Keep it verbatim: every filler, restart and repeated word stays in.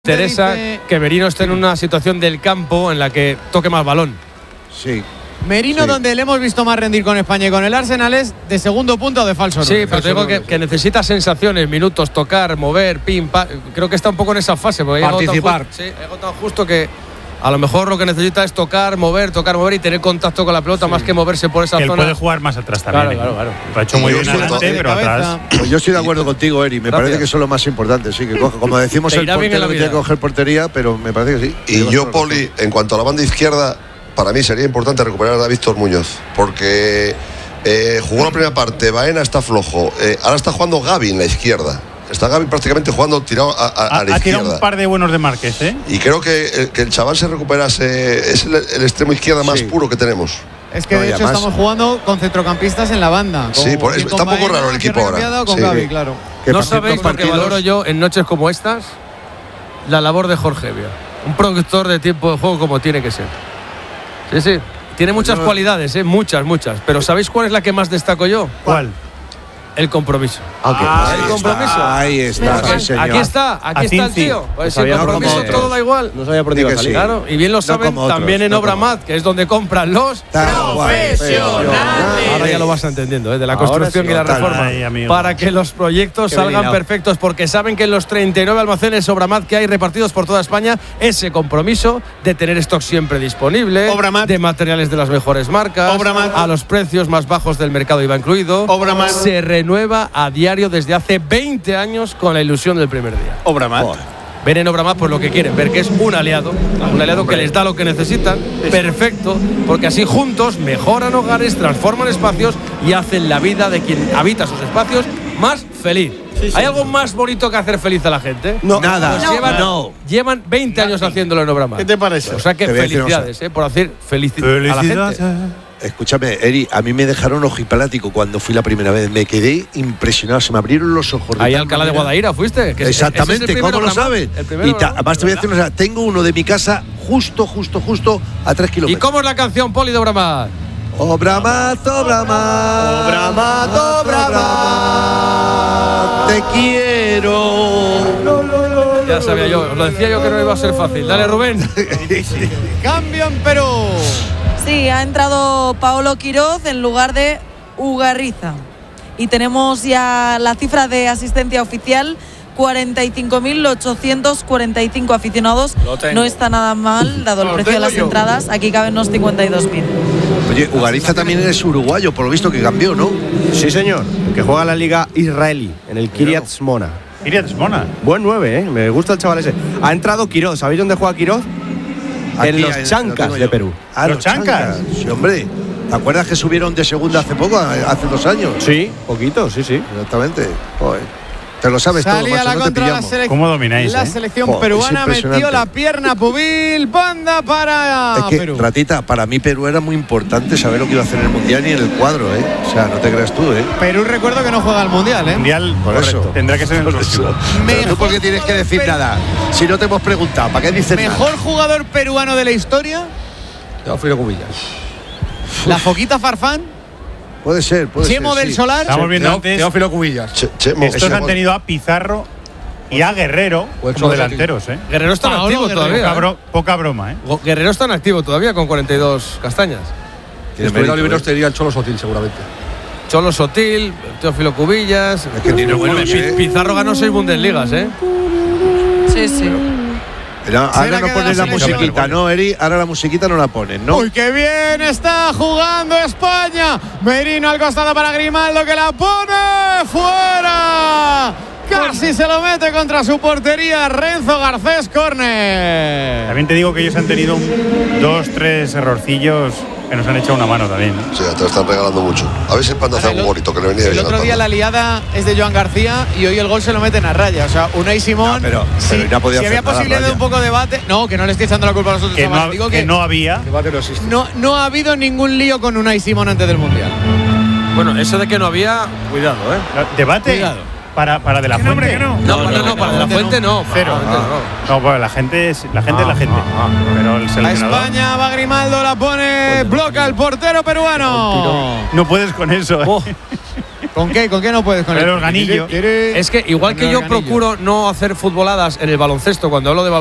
Interesa dice... que Merino esté en una situación del campo en la que toque más balón. Sí. Merino, sí. donde le hemos visto más rendir con España y con el Arsenal, es de segundo punto o de falso Sí, nueve. pero te digo que, que necesita sensaciones, minutos, tocar, mover, pim, pam. Creo que está un poco en esa fase. Porque Participar. Sí, he agotado justo que a lo mejor lo que necesita es tocar, mover, tocar, mover y tener contacto con la pelota, sí. más que moverse por esa que zona. Él puede jugar más atrás también. Claro, claro, claro. Lo ha hecho muy Y bien yo adelante, estoy- pero atrás. Pues yo estoy de acuerdo contigo, Eri. Me Gracias. parece que eso es lo más importante. Sí, que coja, como decimos, Te el irá bien en la portero que vida. tiene que coger portería, pero me parece que sí. Y Llevas yo, toda la Poli, razón. en cuanto a la banda izquierda, para mí sería importante recuperar a Víctor Muñoz, porque eh, jugó la primera parte, Baena está flojo, eh, ahora está jugando Gavi en la izquierda. Está Gavi prácticamente jugando tirado a, a, Ha, a la ha tirado izquierda. un par de buenos de Márquez, ¿eh? Y creo que el, que el chaval se recuperase, es el, el extremo izquierda más Sí. puro que tenemos. Es que No, de y hecho además- estamos jugando con centrocampistas en la banda. Con, Sí, por- bien está con un poco Baena, raro el equipo que ahora. reviado Con Sí. Gavi, claro. Que No por cierto, sabéis lo que partidos- valoro yo en noches como estas, la labor de Jorge Evia. Un productor de tiempo de juego como tiene que ser. Sí, sí. Tiene muchas no- cualidades, ¿eh? muchas, muchas. Pero ¿sabéis cuál es la que más destaco yo? ¿Cuál? El compromiso. Ah, el ahí compromiso. está, Ahí está, Porque sí, señor. aquí está, aquí está el Acinci. tío. Pues sabía el no compromiso como todo otros. da igual. No sabía por dónde Di iba a que salir. sí. Claro, y bien lo No saben como otros, también en no Obra como- Mat, que es donde compran los Tal cual. Ahora ya lo vas entendiendo, ¿eh? de la Ahora construcción sí, y la total. reforma. Ay, amigo. Para que los proyectos Qué salgan bien hilado. perfectos, porque saben que en los treinta y nueve almacenes Obramat que hay repartidos por toda España, ese compromiso de tener stock siempre disponible, Obramat. de materiales de las mejores marcas, Obramat. a los precios más bajos del mercado iba incluido, Obramat. se renueva a diario desde hace veinte años con la ilusión del primer día. Obramat. Ven en Obramat por lo que quieren, ver que es un aliado, un aliado que les da lo que necesitan, perfecto, porque así juntos mejoran hogares, transforman espacios y hacen la vida de quien habita sus espacios más feliz. ¿Hay algo más bonito que hacer feliz a la gente? No. Nada. Pues No. llevan, No. llevan veinte años haciéndolo en Obramat. ¿Qué te parece? O sea que Te voy a decir una felicidades, eh, por hacer felici a la gente. Escúchame, Eri, a mí me dejaron ojiplático cuando fui la primera vez. Me quedé impresionado, se me abrieron los ojos. Ahí tal Alcalá de manera. Guadaira fuiste. Que es- Exactamente, ese es el primer ¿cómo lo Obramat, sabes? el primer Y ta- Obramat, además te voy a decir una cosa, tengo uno de mi casa justo, justo, justo a tres ¿Y kilómetros. cómo es la canción, Poli, de Obramat? Obramat, Obramat, Obramat, Obramat, te quiero. Ya sabía yo, os lo decía yo que no iba a ser fácil. Dale, Rubén. Cambio en Perú. Sí, ha entrado Paolo Quiroz en lugar de Ugarriza. Y tenemos ya la cifra de asistencia oficial, cuarenta y cinco mil ochocientos cuarenta y cinco aficionados. No está nada mal, dado el Lo precio de tengo las yo. entradas. Aquí caben unos cincuenta y dos mil. Oye, Ugariza también es uruguayo, por lo visto que cambió, ¿no? Sí, señor. El que juega en la liga israelí, en el Kiryat Shmona. Kiryat Shmona. Buen nueve, ¿eh? Me gusta el chaval ese. Ha entrado Quiroz. ¿Sabéis dónde juega Quiroz? Aquí, En los ahí, lo Chancas tengo de yo. Perú. Ah, ¿Los Chancas? Sí, hombre. ¿Te acuerdas que subieron de segunda hace poco, hace dos años? Sí, poquito, sí, sí. Exactamente. Joder. Te lo sabes todo, Salía macho, la no te contra la pillamos. selección. ¿Cómo domináis, La eh? selección Joder, peruana es impresionante. metió la pierna Pubil. Banda para Es que, Perú. Ratita, para mí Perú era muy importante saber lo que iba a hacer en el Mundial y en el cuadro, ¿eh? O sea, no te creas tú, ¿eh? Perú, recuerdo que no juega al Mundial, ¿eh? Mundial, Por correcto. eso. Tendrá que ser en el Por próximo. eso. Pero tú, ¿por qué tienes que decir jugador nada? Si no te hemos preguntado, ¿para qué dices nada? Mejor jugador peruano de la historia. Teófilo Cubillas. La Foquita Farfán. Puede ser, puede Chemo ser. del sí. Solar. Estamos viendo antes. Teófilo Cubillas. Che- Chemo, Estos ese- han tenido a Pizarro y a Guerrero O el como Cholo delanteros, ¿eh? Guerrero está en Paolo activo Guerrero, todavía. Poca, ¿eh? bro- poca broma, ¿eh? Go- Guerrero está en activo todavía con cuarenta y dos castañas. Tiene Estuviera mérito, Oliveros ¿eh? te diría el Cholo Sotil, seguramente. Cholo Sotil, Teófilo Cubillas. Es que tiene Bueno, buenos, Pi- ¿eh? Pizarro ganó seis Bundesligas, ¿eh? Sí, sí. Pero Será ahora no que pones la la selección- musiquita, ¿no, Eri? Ahora la musiquita no la ponen, ¿no? Uy, qué bien está jugando España. Merino al costado para Grimaldo que la pone fuera. Casi se lo mete contra su portería Renzo Garcés, córner. También te digo que ellos han tenido un- dos, tres errorcillos que nos han echado una mano también, ¿no? Sí, te lo están regalando mucho. A ver si el Panda hace El algún o- bonito, que le venía El bien otro al día Panda. la liada es de Joan García y hoy el gol se lo meten a raya. O sea, Unai Simón. No, pero- si, pero ya podía si hacer había nada, posibilidad de Raya. un poco de debate. No, que no le estoy echando la culpa a los otros Que no, chavales. Digo que que no había. Debate no existe. no, no ha habido ningún lío con Unai Simón antes del Mundial. Bueno, eso de que no había, cuidado, ¿eh? ¿Debate? Cuidado. Para, para De La Fuente. No, no, no, para la fuente no. Cero. Para la Fuente no. No, pues la gente es la gente, es la gente. Pero el A seleccionador. España va Grimaldo, la pone, bloca el portero peruano. No puedes con eso. ¿eh? Oh, ¿Con qué? ¿Con qué no puedes? Con el organillo. Es que igual que yo procuro no hacer futboladas en el baloncesto cuando hablo de